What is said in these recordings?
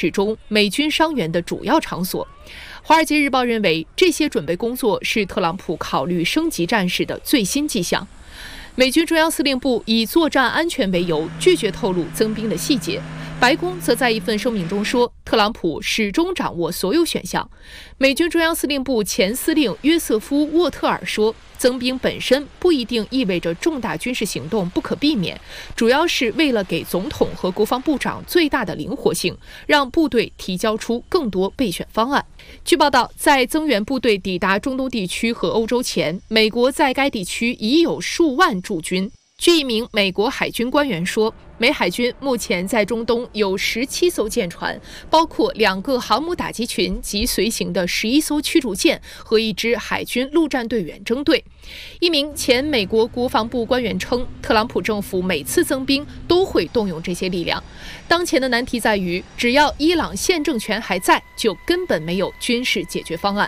市中美军伤员的主要场所。《华尔街日报》认为，这些准备工作是特朗普考虑升级战事的最新迹象。美军中央司令部以作战安全为由，拒绝透露增兵的细节。白宫则在一份声明中说，特朗普始终掌握所有选项。美军中央司令部前司令约瑟夫·沃特尔说，增兵本身不一定意味着重大军事行动不可避免，主要是为了给总统和国防部长最大的灵活性，让部队提交出更多备选方案。据报道，在增援部队抵达中东地区和欧洲前，美国在该地区已有数万驻军。据一名美国海军官员说，美海军目前在中东有17艘舰船，包括2个航母打击群及随行的11艘驱逐舰和一支海军陆战队远征队。一名前美国国防部官员称，特朗普政府每次增兵都会动用这些力量。当前的难题在于，只要伊朗现政权还在，就根本没有军事解决方案。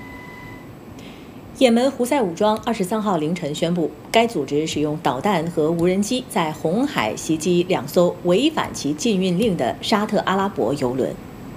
也门胡塞武装23号凌晨宣布，该组织使用导弹和无人机在红海袭击2艘违反其禁运令的沙特阿拉伯油轮。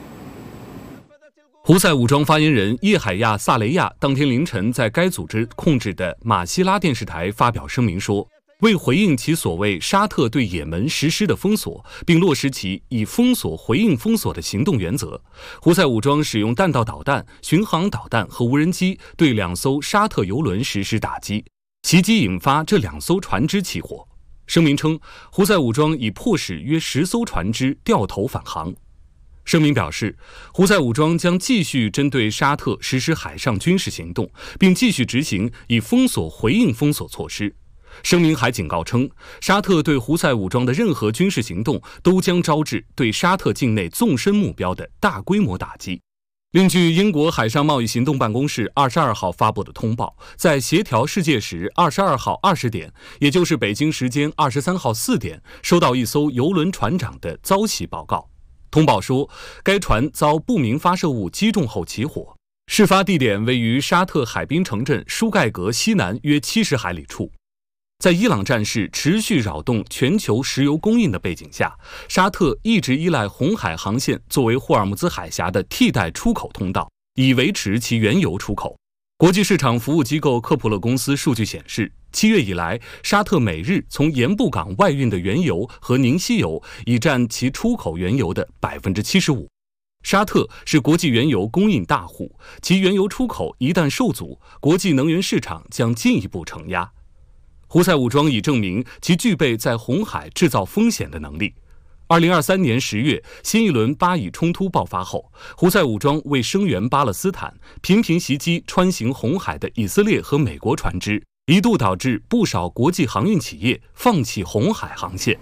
胡塞武装发言人叶海亚·萨雷亚当天凌晨在该组织控制的马希拉电视台发表声明说，为回应其所谓沙特对也门实施的封锁，并落实其以封锁回应封锁的行动原则，胡塞武装使用弹道导弹、巡航导弹和无人机对2艘沙特油轮实施打击，袭击引发这2艘船只起火。声明称，胡塞武装已迫使约10艘船只掉头返航。声明表示，胡塞武装将继续针对沙特实施海上军事行动，并继续执行以封锁回应封锁措施。声明还警告称，沙特对胡塞武装的任何军事行动都将招致对沙特境内纵深目标的大规模打击。另据英国海上贸易行动办公室22号发布的通报，在协调世界时22号20点，也就是北京时间23号4点，收到一艘邮轮船长的遭袭报告。通报说，该船遭不明发射物击中后起火，事发地点位于沙特海滨城镇舒盖格西南约70海里处。在伊朗战事持续扰动全球石油供应的背景下，沙特一直依赖红海航线作为霍尔木兹海峡的替代出口通道，以维持其原油出口。国际市场服务机构科普勒公司数据显示，7月以来，沙特每日从盐布港外运的原油和凝稀油已占其出口原油的75%。沙特是国际原油供应大户，其原油出口一旦受阻，国际能源市场将进一步承压。胡塞武装已证明其具备在红海制造风险的能力。2023年10月，新一轮巴以冲突爆发后，胡塞武装为声援巴勒斯坦，频频袭击穿行红海的以色列和美国船只，一度导致不少国际航运企业放弃红海航线。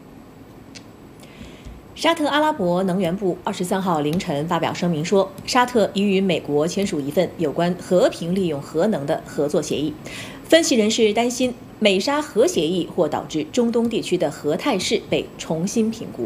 沙特阿拉伯能源部23号凌晨发表声明说，沙特已与美国签署一份有关和平利用核能的合作协议。分析人士担心，美沙核协议或导致中东地区的核态势被重新评估。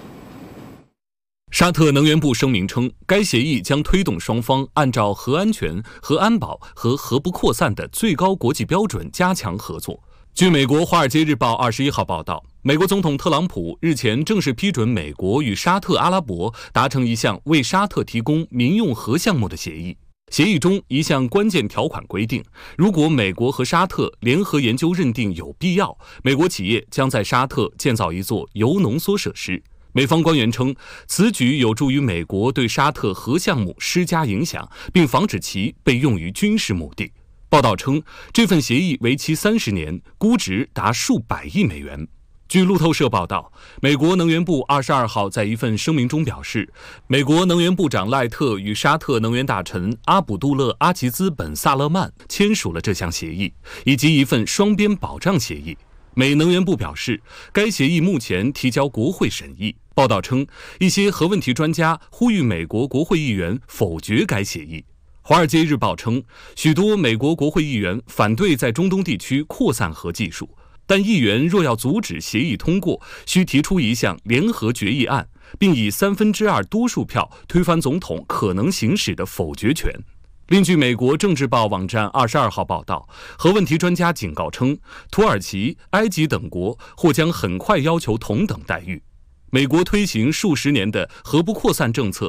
沙特能源部声明称，该协议将推动双方按照核安全、核安保和核不扩散的最高国际标准加强合作。据美国《华尔街日报》21号报道，美国总统特朗普日前正式批准美国与沙特阿拉伯达成一项为沙特提供民用核项目的协议。协议中一项关键条款规定，如果美国和沙特联合研究认定有必要，美国企业将在沙特建造一座铀浓缩设施。美方官员称，此举有助于美国对沙特核项目施加影响，并防止其被用于军事目的。报道称，这份协议为期30年，估值达数百亿美元。据路透社报道，美国能源部22号在一份声明中表示，美国能源部长赖特与沙特能源大臣阿卜杜勒·阿吉兹本·萨勒曼签署了这项协议，以及一份双边保障协议。美能源部表示，该协议目前提交国会审议。报道称，一些核问题专家呼吁美国国会议员否决该协议。华尔街日报称，许多美国国会议员反对在中东地区扩散核技术，但议员若要阻止协议通过，需提出一项联合决议案，并以2/3多数票推翻总统可能行使的否决权。另据美国政治报网站22号报道，核问题专家警告称，土耳其、埃及等国或将很快要求同等待遇。美国推行数十年的核不扩散政策